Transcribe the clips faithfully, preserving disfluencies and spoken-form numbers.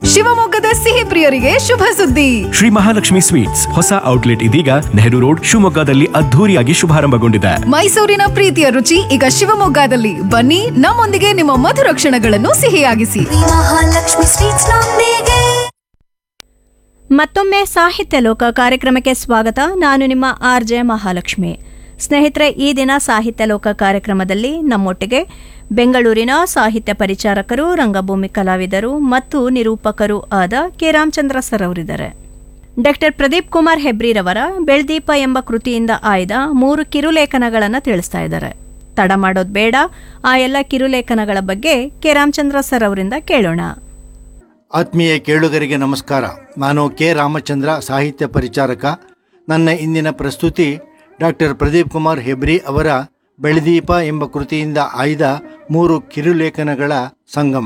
ಶಿವಮೊಗ್ಗದ ಸಿಹಿ ಪ್ರಿಯರಿಗೆ ಶುಭ ಸುದ್ದಿ. ಶ್ರೀ ಮಹಾಲಕ್ಷ್ಮಿ ಸ್ವೀಟ್ಸ್ ಹೊಸ ಔಟ್ಲೆಟ್ ಇದೀಗ ನೆಹರು ರೋಡ್ ಶಿವಮೊಗ್ಗದಲ್ಲಿ ಅದ್ಧೂರಿಯಾಗಿ ಶುಭಾರಂಭಗೊಂಡಿದೆ. ಮೈಸೂರಿನ ಪ್ರೀತಿಯ ರುಚಿ ಈಗ ಶಿವಮೊಗ್ಗದಲ್ಲಿ. ಬನ್ನಿ, ನಮ್ಮೊಂದಿಗೆ ನಿಮ್ಮ ಮಧುರ ಕ್ಷಣಗಳನ್ನು ಸಿಹಿಯಾಗಿಸಿ. ಮಹಾಲಕ್ಷ್ಮಿ ಸ್ವೀಟ್ಸ್ ನೊಂದಿಗೆ. ಮತ್ತೊಮ್ಮೆ ಸಾಹಿತ್ಯ ಲೋಕ ಕಾರ್ಯಕ್ರಮಕ್ಕೆ ಸ್ವಾಗತ. ನಾನು ನಿಮ್ಮ ಆರ್ ಜೆ ಮಹಾಲಕ್ಷ್ಮಿ. ಸ್ನೇಹಿತರೆ, ಈ ದಿನ ಸಾಹಿತ್ಯ ಲೋಕ ಕಾರ್ಯಕ್ರಮದಲ್ಲಿ ನಮ್ಮೊಟ್ಟಿಗೆ ಬೆಂಗಳೂರಿನ ಸಾಹಿತ್ಯ ಪರಿಚಾರಕರು, ರಂಗಭೂಮಿ ಕಲಾವಿದರು ಮತ್ತು ನಿರೂಪಕರು ಆದ ಕೆ ರಾಮಚಂದ್ರ ಸರ್ ಅವರಿದ್ದಾರೆ. ಡಾಕ್ಟರ್ ಪ್ರದೀಪ್ ಕುಮಾರ್ ಹೆಬ್ರಿರವರ ಬೆಳ್ದೀಪ ಎಂಬ ಕೃತಿಯಿಂದ ಆಯ್ದ ಮೂರು ಕಿರುಲೇಖನಗಳನ್ನು ತಿಳಿಸ್ತಾ ಇದ್ದಾರೆ. ತಡ ಮಾಡೋದು ಬೇಡ, ಆ ಎಲ್ಲ ಕಿರುಲೇಖನಗಳ ಬಗ್ಗೆ ಕೆ ರಾಮಚಂದ್ರ ಸರ್ ಅವರಿಂದ ಕೇಳೋಣ. ಆತ್ಮೀಯ ಕೇಳುಗರಿಗೆ ನಮಸ್ಕಾರ. ನಾನು ಕೆ ರಾಮಚಂದ್ರ, ಸಾಹಿತ್ಯ ಪರಿಚಾರಕ. ನನ್ನ ಇಂದಿನ ಪ್ರಸ್ತುತಿ ಡಾಕ್ಟರ್ ಪ್ರದೀಪ್ ಕುಮಾರ್ ಹೆಬ್ರಿ ಅವರ ಬೆಳ್ದೀಪ ಎಂಬ ಕೃತಿಯಿಂದ ಆಯ್ದ ಮೂರು ಕಿರುಲೇಖನಗಳ ಸಂಗಮ.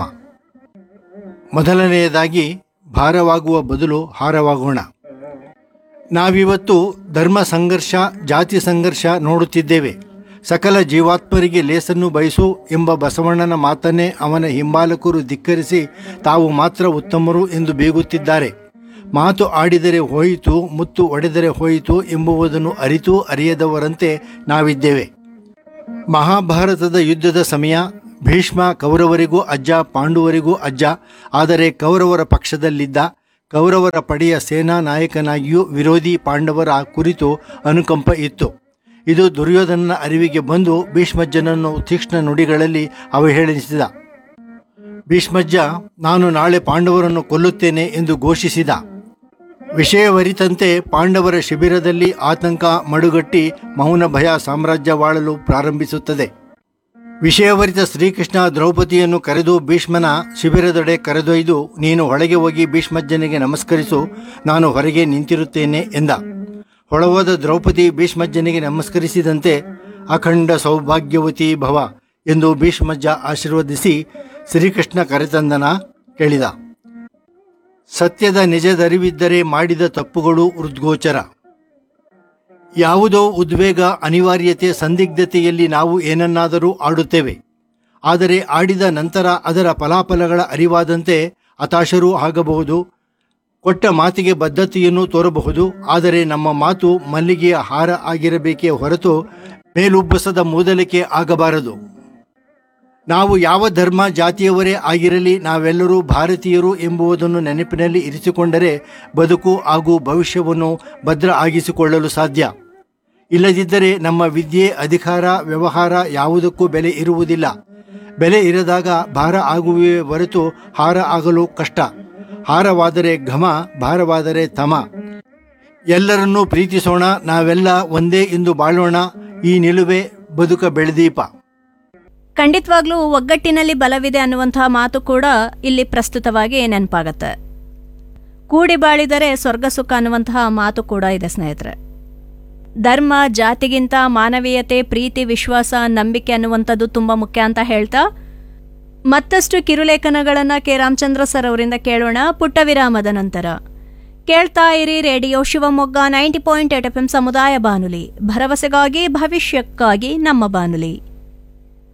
ಮೊದಲನೆಯದಾಗಿ, ಭಾರವಾಗುವ ಬದಲು ಹಾರವಾಗೋಣ. ನಾವಿವತ್ತು ಧರ್ಮ ಸಂಘರ್ಷ, ಜಾತಿ ಸಂಘರ್ಷ ನೋಡುತ್ತಿದ್ದೇವೆ. ಸಕಲ ಜೀವಾತ್ಮರಿಗೆ ಲೇಸನ್ನು ಬಯಸು ಎಂಬ ಬಸವಣ್ಣನ ಮಾತನ್ನೇ ಅವನ ಹಿಂಬಾಲಕರು ಧಿಕ್ಕರಿಸಿ ತಾವು ಮಾತ್ರ ಉತ್ತಮರು ಎಂದು ಬೀಗುತ್ತಿದ್ದಾರೆ. ಮಾತು ಆಡಿದರೆ ಹೋಯಿತು, ಮುತ್ತು ಒಡೆದರೆ ಹೋಯಿತು ಎಂಬುವುದನ್ನು ಅರಿತು ಅರಿಯದವರಂತೆ ನಾವಿದ್ದೇವೆ. ಮಹಾಭಾರತದ ಯುದ್ಧದ ಸಮಯ. ಭೀಷ್ಮ ಕೌರವರಿಗೂ ಅಜ್ಜ, ಪಾಂಡವರಿಗೂ ಅಜ್ಜ. ಆದರೆ ಕೌರವರ ಪಕ್ಷದಲ್ಲಿದ್ದ. ಕೌರವರ ಪಡೆಯ ಸೇನಾ ನಾಯಕನಾಗಿಯೂ ವಿರೋಧಿ ಪಾಂಡವರ ಕುರಿತು ಅನುಕಂಪ ಇತ್ತು. ಇದು ದುರ್ಯೋಧನನ ಅರಿವಿಗೆ ಬಂದು ಭೀಷ್ಮಜ್ಜನನ್ನು ತೀಕ್ಷ್ಣ ನುಡಿಗಳಲ್ಲಿ ಅವಹೇಳಿಸಿದ. ಭೀಷ್ಮಜ್ಜ ನಾನು ನಾಳೆ ಪಾಂಡವರನ್ನು ಕೊಲ್ಲುತ್ತೇನೆ ಎಂದು ಘೋಷಿಸಿದ. ವಿಷಯವರಿತಂತೆ ಪಾಂಡವರ ಶಿಬಿರದಲ್ಲಿ ಆತಂಕ ಮಡುಗಟ್ಟಿ ಮೌನ ಭಯ ಸಾಮ್ರಾಜ್ಯವಾಳಲು ಪ್ರಾರಂಭಿಸುತ್ತದೆ. ವಿಷಯವರಿತ ಶ್ರೀಕೃಷ್ಣ ದ್ರೌಪದಿಯನ್ನು ಕರೆದು ಭೀಷ್ಮನ ಶಿಬಿರದೊಡೆ ಕರೆದೊಯ್ದು, ನೀನು ಒಳಗೆ ಹೋಗಿ ಭೀಷ್ಮಜ್ಜನಿಗೆ ನಮಸ್ಕರಿಸು, ನಾನು ಹೊರಗೆ ನಿಂತಿರುತ್ತೇನೆ ಎಂದ. ಹೊಳವಾದ ದ್ರೌಪದಿ ಭೀಷ್ಮಜ್ಜನಿಗೆ ನಮಸ್ಕರಿಸಿದಂತೆ ಅಖಂಡ ಸೌಭಾಗ್ಯವತಿ ಭವ ಎಂದು ಭೀಷ್ಮಜ್ಜ ಆಶೀರ್ವದಿಸಿ ಶ್ರೀಕೃಷ್ಣ ಕರೆತಂದನ ಕೇಳಿದ. ಸತ್ಯದ ನಿಜದರಿವಿದ್ದರೆ ಮಾಡಿದ ತಪ್ಪುಗಳು ಹೃದ್ಗೋಚರ. ಯಾವುದೋ ಉದ್ವೇಗ, ಅನಿವಾರ್ಯತೆ, ಸಂದಿಗ್ಧತೆಯಲ್ಲಿ ನಾವು ಏನನ್ನಾದರೂ ಆಡುತ್ತೇವೆ. ಆದರೆ ಆಡಿದ ನಂತರ ಅದರ ಫಲಾಫಲಗಳ ಅರಿವಾದಂತೆ ಹತಾಶರೂ ಆಗಬಹುದು. ಕೊಟ್ಟ ಮಾತಿಗೆ ಬದ್ಧತೆಯನ್ನು ತೋರಬಹುದು. ಆದರೆ ನಮ್ಮ ಮಾತು ಮಲ್ಲಿಗೆಯ ಹಾರ ಆಗಿರಬೇಕೇ ಹೊರತು ಮೇಲುಬ್ಬಸದ ಮೂದಲಿಕೆ ಆಗಬಾರದು. ನಾವು ಯಾವ ಧರ್ಮ ಜಾತಿಯವರೇ ಆಗಿರಲಿ, ನಾವೆಲ್ಲರೂ ಭಾರತೀಯರು ಎಂಬುದನ್ನು ನೆನಪಿನಲ್ಲಿ ಇರಿಸಿಕೊಂಡರೆ ಬದುಕು ಹಾಗೂ ಭವಿಷ್ಯವನ್ನು ಭದ್ರ ಆಗಿಸಿಕೊಳ್ಳಲು ಸಾಧ್ಯ. ಇಲ್ಲದಿದ್ದರೆ ನಮ್ಮ ವಿದ್ಯೆ, ಅಧಿಕಾರ, ವ್ಯವಹಾರ ಯಾವುದಕ್ಕೂ ಬೆಲೆ ಇರುವುದಿಲ್ಲ. ಬೆಲೆ ಇರದಾಗ ಭಾರ ಆಗುವೆ ಹೊರತು ಹಾರ ಆಗಲು ಕಷ್ಟ. ಹಾರವಾದರೆ ಘಮ, ಭಾರವಾದರೆ ತಮ. ಎಲ್ಲರನ್ನೂ ಪ್ರೀತಿಸೋಣ, ನಾವೆಲ್ಲ ಒಂದೇ ಎಂದು ಬಾಳೋಣ. ಈ ನಿಲುವೆ ಬದುಕ ಬೆಳ್ದೀಪ. ಖಂಡಿತವಾಗ್ಲೂ ಒಗ್ಗಟ್ಟಿನಲ್ಲಿ ಬಲವಿದೆ ಅನ್ನುವಂತಹ ಮಾತು ಕೂಡ ಇಲ್ಲಿ ಪ್ರಸ್ತುತವಾಗಿ ನೆನಪಾಗತ್ತೆ. ಕೂಡಿ ಬಾಳಿದರೆ ಸ್ವರ್ಗ ಸುಖ ಅನ್ನುವಂತಹ ಮಾತು ಕೂಡ ಇದೆ ಸ್ನೇಹಿತರೆ. ಧರ್ಮ ಜಾತಿಗಿಂತ ಮಾನವೀಯತೆ, ಪ್ರೀತಿ, ವಿಶ್ವಾಸ, ನಂಬಿಕೆ ಅನ್ನುವಂಥದ್ದು ತುಂಬ ಮುಖ್ಯ ಅಂತ ಹೇಳ್ತಾ ಮತ್ತಷ್ಟು ಕಿರುಲೇಖನಗಳನ್ನು ಕೆ ರಾಮಚಂದ್ರ ಸರ್ ಅವರಿಂದ ಕೇಳೋಣ ಪುಟ್ಟ ವಿರಾಮದ ನಂತರ. ಕೇಳ್ತಾ ಇರಿ radio Shivamogga ninety point eight F M ಸಮುದಾಯ ಬಾನುಲಿ, ಭರವಸೆಗಾಗಿ ಭವಿಷ್ಯಕ್ಕಾಗಿ ನಮ್ಮ ಬಾನುಲಿ.